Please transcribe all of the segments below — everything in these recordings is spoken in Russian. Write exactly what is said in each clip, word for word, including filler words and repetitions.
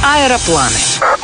Аэропланы.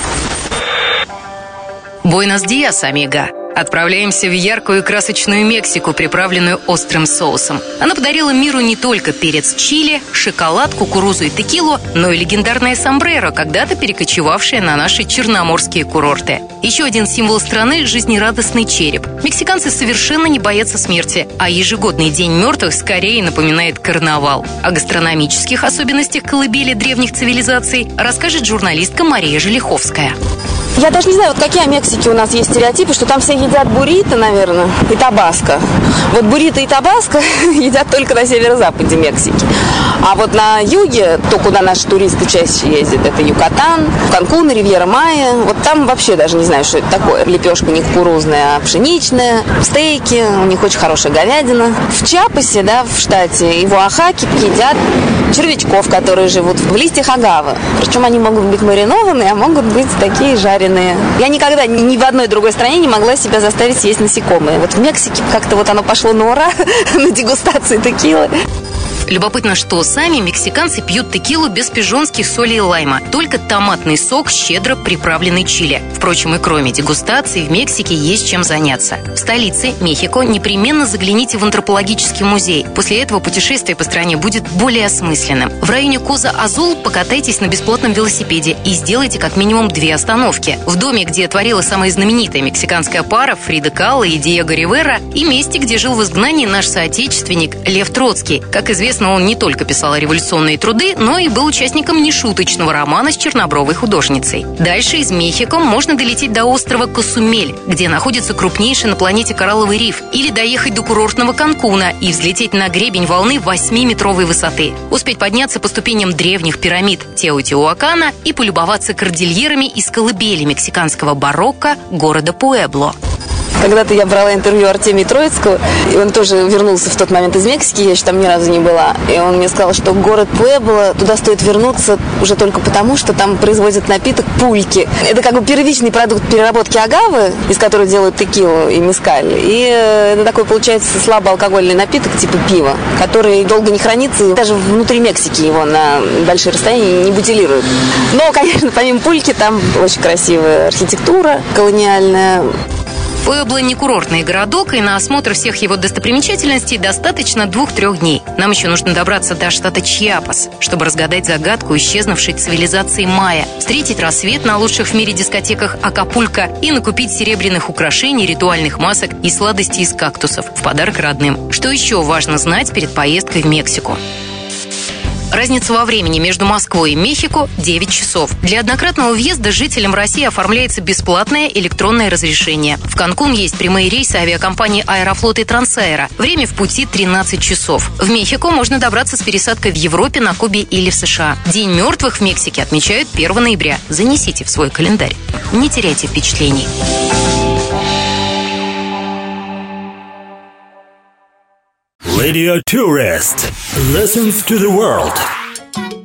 Буэнос-диас, амиго. Отправляемся в яркую и красочную Мексику, приправленную острым соусом. Она подарила миру не только перец чили, шоколад, кукурузу и текилу, но и легендарное сомбреро, когда-то перекочевавшее на наши черноморские курорты. Еще один символ страны – жизнерадостный череп. Мексиканцы совершенно не боятся смерти, а ежегодный День мертвых скорее напоминает карнавал. О гастрономических особенностях колыбели древних цивилизаций расскажет журналистка Мария Желиховская. Я даже не знаю, вот какие о Мексике у нас есть стереотипы, что там все едят буррито, наверное, и табаско. Вот буррито и табаско едят только на северо-западе Мексики. А вот на юге, то, куда наши туристы чаще ездят, это Юкатан, Канкун, Ривьера Майя. Вот там вообще даже не знаю, что это такое. Лепешка не кукурузная, а пшеничная, стейки, у них очень хорошая говядина. В Чиапасе, да, в штате, и в Оахаке едят червячков, которые живут в листьях агавы. Причем они могут быть маринованные, а могут быть такие жареные. Я никогда ни в одной другой стране не могла себя заставить съесть насекомые. Вот в Мексике как-то вот оно пошло на ура на дегустации текилы. Любопытно, что сами мексиканцы пьют текилу без пижонских солей и лайма, только томатный сок, щедро приправленный чили. Впрочем, и кроме дегустации в Мексике есть чем заняться. В столице, Мехико, непременно загляните в антропологический музей. После этого путешествие по стране будет более осмысленным. В районе Коза-Азул покатайтесь на бесплатном велосипеде и сделайте как минимум две остановки. В доме, где творила самая знаменитая мексиканская пара Фрида Калло и Диего Ривера, и месте, где жил в изгнании наш соотечественник Лев Троцкий. Как известно, он не только писал революционные труды, но и был участником нешуточного романа с чернобровой художницей. Дальше из Мехико можно долететь до острова Косумель, где находится крупнейший на планете коралловый риф, или доехать до курортного Канкуна и взлететь на гребень волны восьмиметровой высоты. Успеть подняться по ступеням древних пирамид Теотиуакана и полюбоваться кордильерами из колыбели мексиканского барокко города Пуэбло. Когда-то я брала интервью Артемия Троицкого, и он тоже вернулся в тот момент из Мексики, я еще там ни разу не была. И он мне сказал, что город Пуэбло, туда стоит вернуться уже только потому, что там производят напиток пульки. Это как бы первичный продукт переработки агавы, из которой делают текилу и мескаль. И это такой, получается, слабоалкогольный напиток типа пива, который долго не хранится, и даже внутри Мексики его на большие расстояния не бутилируют. Но, конечно, помимо пульки, там очень красивая архитектура колониальная. Пуэбло не курортный городок, и на осмотр всех его достопримечательностей достаточно двух-трех дней. Нам еще нужно добраться до штата Чиапас, чтобы разгадать загадку исчезнувшей цивилизации майя, встретить рассвет на лучших в мире дискотеках Акапулько и накупить серебряных украшений, ритуальных масок и сладостей из кактусов в подарок родным. Что еще важно знать перед поездкой в Мексику? Разница во времени между Москвой и Мехико – девять часов. Для однократного въезда жителям России оформляется бесплатное электронное разрешение. В Канкун есть прямые рейсы авиакомпании «Аэрофлот» и «Трансаэро». Время в пути тринадцать часов. В Мехико можно добраться с пересадкой в Европе, на Кубе или в США. День мертвых в Мексике отмечают первого ноября. Занесите в свой календарь. Не теряйте впечатлений. Radio Tourist listens to the world.